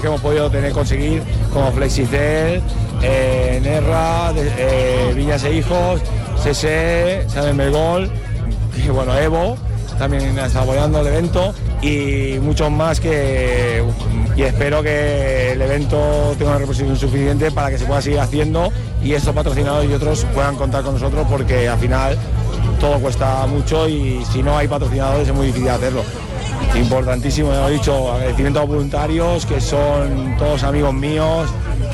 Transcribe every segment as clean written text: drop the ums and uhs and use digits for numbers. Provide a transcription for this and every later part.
que hemos podido conseguir, como Flexicel, Nerra, Viñas e Hijos, CSE, Saben Belgol, y bueno, Evo también está apoyando el evento y muchos más y espero que el evento tenga una repercusión suficiente para que se pueda seguir haciendo y estos patrocinadores y otros puedan contar con nosotros, porque al final todo cuesta mucho y si no hay patrocinadores es muy difícil hacerlo. Importantísimo, ya lo he dicho, agradecimiento a los voluntarios, que son todos amigos míos,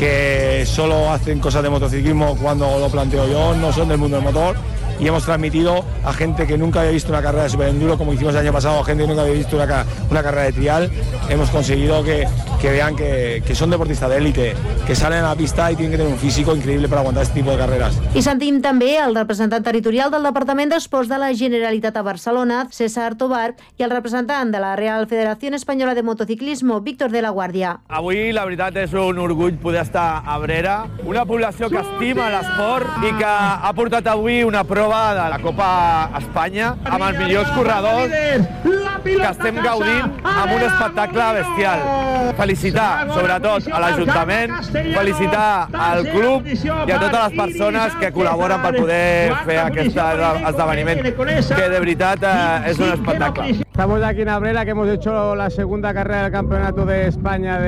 que solo hacen cosas de motociclismo cuando lo planteo yo, no son del mundo del motor, y hemos transmitido a gente que nunca había visto una carrera de superenduro, como hicimos el año pasado, a gente que nunca había visto una carrera de trial. Hemos conseguido que vean que son deportistas de élite, que salen a la pista y tienen que tener un físico increíble para aguantar este tipo de carreras. I sentim també el representant territorial del Departament d'Esports de la Generalitat a Barcelona, César Tobar, i el representant de la Real Federación Española de Motociclismo, Víctor de la Guardia. Avui, la veritat, és un orgull poder estar a Abrera, una població que estima l'esport i que ha portat avui una prova de la Copa Espanya amb els millors corredors, que estem gaudint amb un espectacle bestial. Felicitar, sobretot, a l'Ajuntament, felicitar al club i a totes les persones que col·laboren per poder fer aquest esdeveniment, que de veritat és un espectacle. Estamos aquí en Abrera, que hemos hecho la segunda carrera del Campeonato de España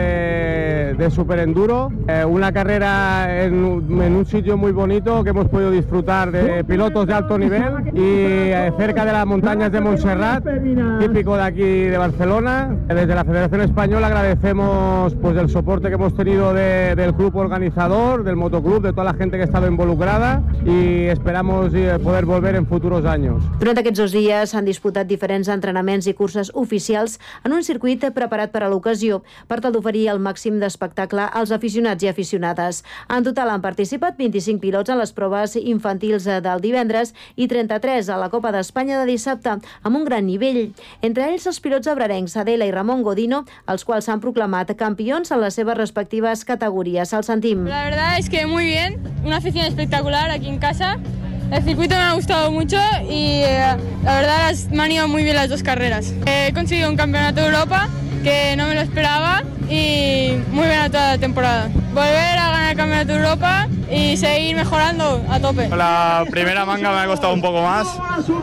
de Superenduro. Una carrera en un sitio muy bonito, que hemos podido disfrutar de pilotos de alto nivel y cerca de las montañas de Montserrat, típico de aquí de Barcelona. Desde la Federación Española agradecemos pues el soporte que hemos tenido del club organizador, del motoclub, de toda la gente que ha estado involucrada y esperamos poder volver en futuros años. Durant aquests 2 dies s'han disputat diferents entrenaments i curses oficials en un circuit preparat per a l'ocasió per tal d'oferir el màxim d'espectacle als aficionats i aficionades. En total han participat 25 pilots en les proves infantils del divendres i 33 a la Copa d'Espanya de dissabte, amb un gran nivell. Entre ells els pilots abrerencs Adela i Ramon Godino, els quals s'han proclamat campions en les seves respectives categories. El sentim. La verdad es que muy bien, una afición espectacular aquí en casa. El circuito me ha gustado mucho y la verdad me han ido muy bien las 2 carreras. He conseguido un campeonato de Europa que no me lo esperaba y muy buena toda la temporada. Volver a ganar el campeonato de Europa y seguir mejorando a tope. La primera manga me ha costado un poco más.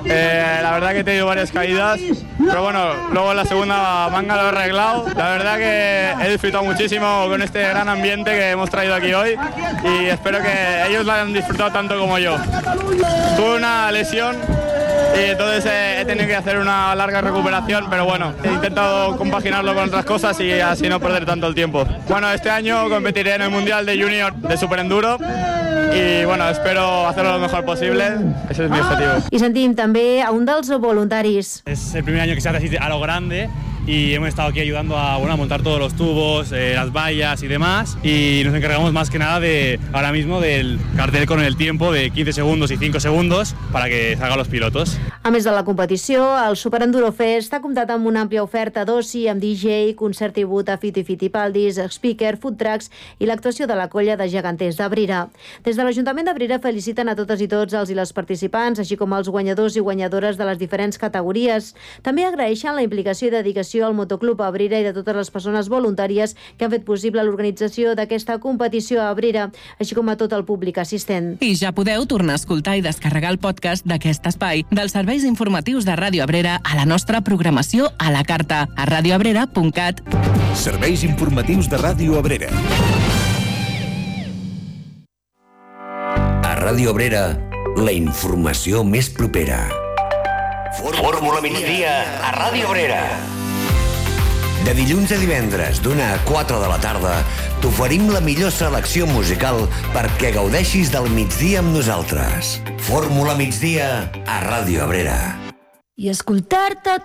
La verdad que he tenido varias caídas, pero bueno, luego la segunda manga lo he arreglado. La verdad que he disfrutado muchísimo con este gran ambiente que hemos traído aquí hoy y espero que ellos lo hayan disfrutado tanto como yo. Tuve una lesión y entonces he tenido que hacer una larga recuperación, pero bueno, he intentado compaginarlo con otras cosas y así no perder tanto el tiempo. Bueno, este año competiré en el Mundial de Junior de Superenduro y bueno, espero hacerlo lo mejor posible. Ese es mi objetivo. I sentim també a un dels voluntaris. Es el primer año que se hace así a lo grande y hemos estado aquí ayudando a montar todos los tubos, las vallas y demás, y nos encargamos más que nada ahora mismo del cartel con el tiempo de 15 segundos y 5 segundos para que salgan los pilotos. A més de la competició, el Superenduro Fest ha comptat amb una àmplia oferta d'oci, amb DJ, concert tribut a Fiti Fitipaldis, speaker, food trucks i l'actuació de la colla de geganters d'Abrera. Des de l'Ajuntament d'Abrera feliciten a totes i tots els i les participants, així com els guanyadors i guanyadores de les diferents categories. També agraeixen la implicació i dedicació al Motoclub Abrera i de totes les persones voluntàries que han fet possible l'organització d'aquesta competició a Abrera, així com a tot el públic assistent. I ja podeu tornar a escoltar i descarregar el podcast d'aquest espai dels serveis informatius de Ràdio Abrera a la nostra programació a la carta a radioabrera.cat. Serveis informatius de Ràdio Abrera. A Ràdio Abrera, la informació més propera. Fórmula migdia a Ràdio Abrera. De dilluns a divendres, d'1 a 4 de la tarda, t'oferim la millor selecció musical perquè gaudeixis del migdia amb nosaltres. Fórmula migdia a Ràdio Abrera. Y escoltar-te